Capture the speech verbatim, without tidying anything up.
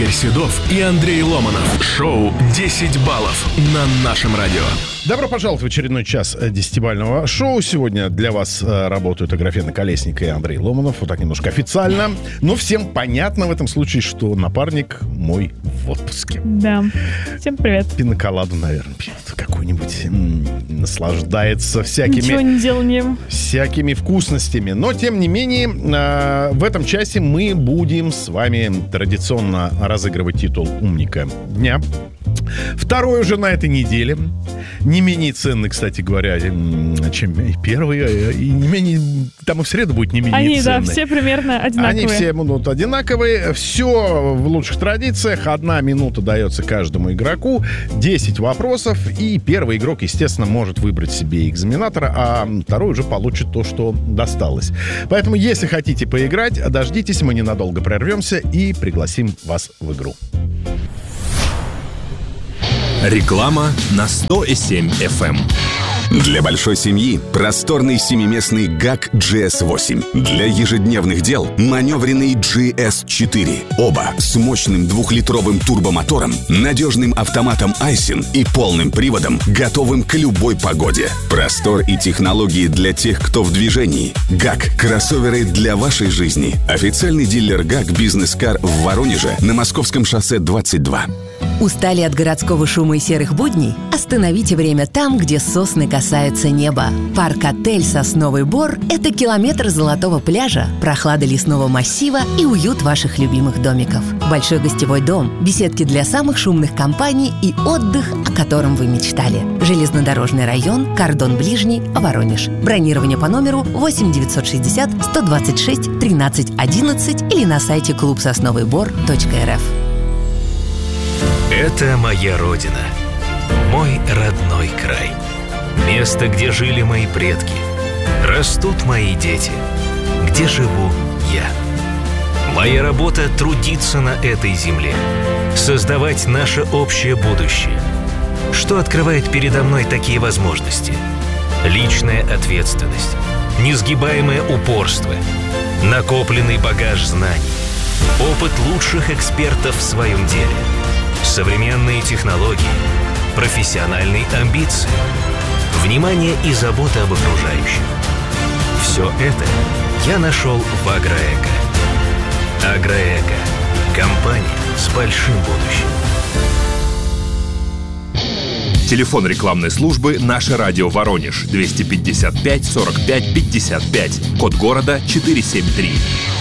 Игорь Седов и Андрей Ломанов. Шоу «десять баллов» на нашем радио. Добро пожаловать в очередной час десятибалльного шоу. Сегодня для вас работают Аграфена Колесник и Андрей Ломанов. Вот так немножко официально. Но всем понятно в этом случае, что напарник мой в отпуске. Да. Всем привет. Пиноколаду, наверное, пьет какую-нибудь. М-м, наслаждается всякими... Ничего не делаем. Всякими вкусностями. Но, тем не менее, э, в этом часе мы будем с вами традиционно разыгрывать титул «Умника дня». Второй уже на этой неделе. Не менее ценный, кстати говоря, чем и первый. И не менее... Там и в среду будет не менее Они, ценный. Они, да, все примерно одинаковые. Они все будут одинаковые. Все в лучших традициях. Одна минута дается каждому игроку. десять вопросов. И первый игрок, естественно, может выбрать себе экзаменатора, а второй уже получит то, что досталось. Поэтому, если хотите поиграть, дождитесь, мы ненадолго прервемся и пригласим вас в игру. Реклама на сто семь эф эм. Для большой семьи просторный семиместный гак джи эс восемь. Для ежедневных дел маневренный джи эс четыре. Оба с мощным двухлитровым турбомотором, надежным автоматом Айсин и полным приводом, готовым к любой погоде. Простор и технологии для тех, кто в движении. гак – кроссоверы для вашей жизни. Официальный дилер гак Бизнес-кар в Воронеже на Московском шоссе двадцать два. Устали от городского шума и серых будней? Остановите время там, где сосны касаются неба. Парк-отель «Сосновый Бор» — это километр золотого пляжа, прохлада лесного массива и уют ваших любимых домиков. Большой гостевой дом, беседки для самых шумных компаний и отдых, о котором вы мечтали. Железнодорожный район, кордон ближний, Воронеж. Бронирование по номеру восемь девятьсот шестьдесят сто двадцать шесть тринадцать одиннадцать или на сайте клуб сосновый бор точка эр эф. Это моя родина, мой родной край. Место, где жили мои предки, растут мои дети, где живу я. Моя работа — трудиться на этой земле, создавать наше общее будущее. Что открывает передо мной такие возможности? Личная ответственность, несгибаемое упорство, накопленный багаж знаний, опыт лучших экспертов в своем деле, современные технологии, профессиональные амбиции, внимание и забота об окружающих. Все это я нашел в Агроэко. Агроэко – компания с большим будущим. Телефон рекламной службы «Наше радио Воронеж» двести пятьдесят пять сорок пять пятьдесят пять. Код города четыреста семьдесят три.